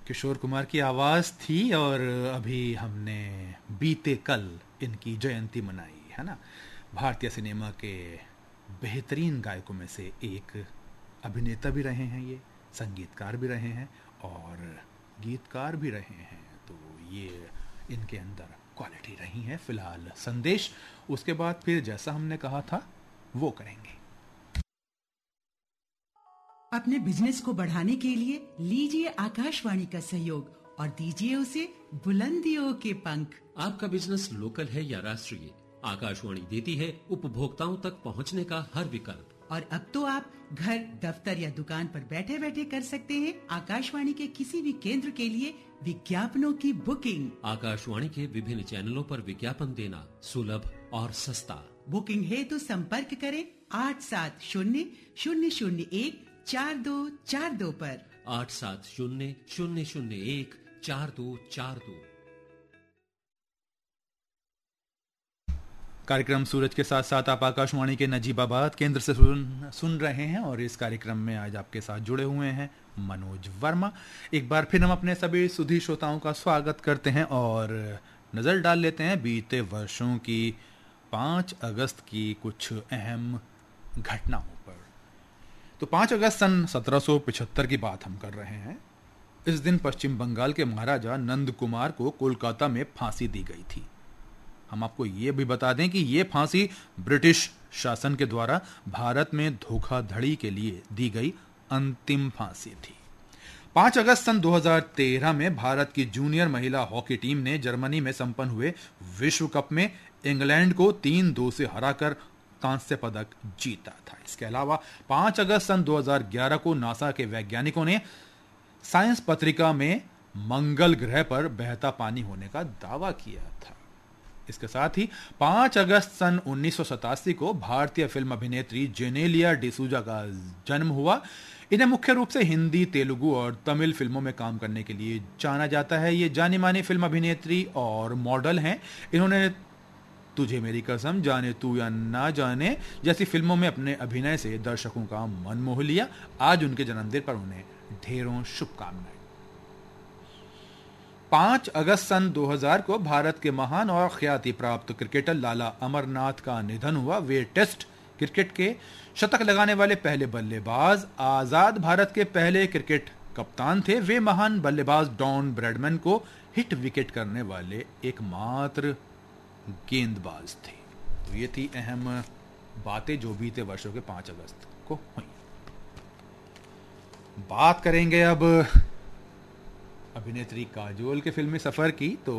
किशोर कुमार की आवाज़ थी और अभी हमने बीते कल इनकी जयंती मनाई है ना। भारतीय सिनेमा के बेहतरीन गायकों में से एक अभिनेता भी रहे हैं, ये संगीतकार भी रहे हैं और गीतकार भी रहे हैं। तो ये इनके अंदर क्वालिटी रही है। फिलहाल संदेश, उसके बाद फिर जैसा हमने कहा था वो करेंगे। अपने बिजनेस को बढ़ाने के लिए लीजिए आकाशवाणी का सहयोग और दीजिए उसे बुलंदियों के पंख। आपका बिजनेस लोकल है या राष्ट्रीय, आकाशवाणी देती है उपभोक्ताओं तक पहुंचने का हर विकल्प। और अब तो आप घर, दफ्तर या दुकान पर बैठे बैठे कर सकते हैं आकाशवाणी के किसी भी केंद्र के लिए विज्ञापनों की बुकिंग। आकाशवाणी के विभिन्न चैनलों पर विज्ञापन देना सुलभ और सस्ता। बुकिंग है तो संपर्क करें 8700014242 पर। 8700014242। कार्यक्रम सूरज के साथ साथ आप आकाशवाणी के नजीबाबाद केंद्र से सुन रहे हैं और इस कार्यक्रम में आज आपके साथ जुड़े हुए हैं मनोज वर्मा। एक बार फिर हम अपने सभी सुधी श्रोताओं का स्वागत करते हैं और नज़र डाल लेते हैं बीते वर्षों की 5 अगस्त की कुछ अहम घटनाओं पर। तो 5 अगस्त सन 1775 की बात हम कर रहे हैं। इस दिन पश्चिम बंगाल के महाराजा नंद कुमार को कोलकाता में फांसी दी गई थी। हम आपको ये भी बता दें कि ये फांसी ब्रिटिश शासन के द्वारा भारत में धोखाधड़ी के लिए दी गई अंतिम फांसी थी। 5 अगस्त सन 2013 में भारत की जूनियर महिला हॉकी टीम ने जर्मनी में संपन्न हुए विश्व कप में इंग्लैंड को 3-2 से हराकर कांस्य पदक जीता था। इसके अलावा 5 अगस्त सन 2011 को नासा के वैज्ञानिकों ने साइंस पत्रिका में मंगल ग्रह पर बहता पानी होने का दावा किया था। इसके साथ ही 5 अगस्त सन 1987 को भारतीय फिल्म अभिनेत्री जेनेलिया डिसूजा का जन्म हुआ। इन्हें मुख्य रूप से हिंदी, तेलुगु और तमिल फिल्मों में काम करने के लिए जाना जाता है। ये जानी मानी फिल्म अभिनेत्री और मॉडल हैं। इन्होंने तुझे मेरी कसम, जाने तू या ना जाने जैसी फिल्मों में अपने अभिनय से दर्शकों का मन मोह लिया। आज उनके जन्मदिन पर उन्हें ढेरों शुभकामनाएं। 5 अगस्त सन 2000 को भारत के महान और ख्याति प्राप्त क्रिकेटर लाला अमरनाथ का निधन हुआ। वे टेस्ट क्रिकेट के शतक लगाने वाले पहले बल्लेबाज, आजाद भारत के पहले क्रिकेट कप्तान थे। वे महान बल्लेबाज डॉन ब्रैडमैन को हिट विकेट करने वाले एकमात्र गेंदबाज थे। तो ये थी अहम बातें जो बीते वर्षों के 5 अगस्त को हुई। बात करेंगे अब अभिनेत्री काजोल के फिल्मी सफर की। तो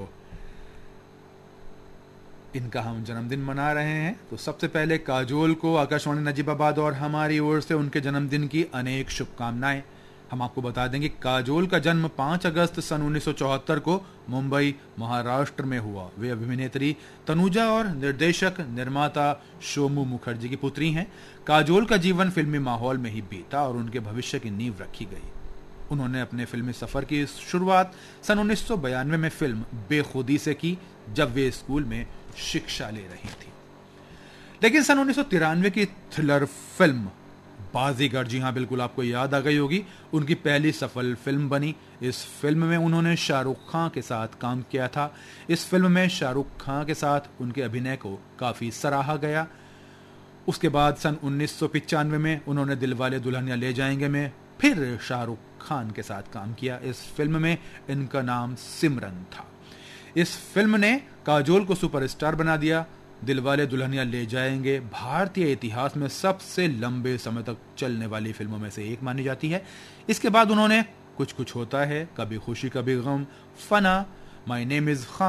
इनका हम जन्मदिन मना रहे हैं। तो सबसे पहले काजोल को आकाशवाणी नजीबाबाद और हमारी ओर से उनके जन्मदिन की अनेक शुभकामनाएं। हम आपको बता देंगे काजोल का जन्म 5 अगस्त सन 1974 को मुंबई, महाराष्ट्र में हुआ। वे अभिनेत्री तनुजा और निर्देशक निर्माता शोमू मुखर्जी की पुत्री हैं। काजोल का जीवन फिल्मी माहौल में ही बीता और उनके भविष्य की नींव रखी गई। उन्होंने अपने फिल्मी सफर की शुरुआत सन 1992 में फिल्म बेखुदी से की, जब वे स्कूल में शिक्षा ले रही थी। लेकिन सन 1993 की थ्रिलर फिल्म बाजीगर, जी हां बिल्कुल आपको याद आ गई होगी, उनकी पहली सफल फिल्म बनी। इस फिल्म में उन्होंने शाहरुख खान के साथ काम किया था। इस फिल्म में शाहरुख खान के साथ उनके अभिनय को काफी सराहा गया। उसके बाद सन 1995 में उन्होंने दिलवाले दुल्हनिया ले जाएंगे में फिर शाहरुख खान के साथ काम किया। इस फिल्म में इनका नाम सिमरन था। इस फिल्म ने काजोल को सुपरस्टार बना दिया। दिलवाले दुल्हनिया ले जाएंगे भारतीय इतिहास में सबसे लंबे समय तक चलने वाली फिल्मों में से एक मानी जाती है। इसके बाद उन्होंने कुछ कुछ होता है, कभी खुशी कभी गम, फना, माय नेम इज खान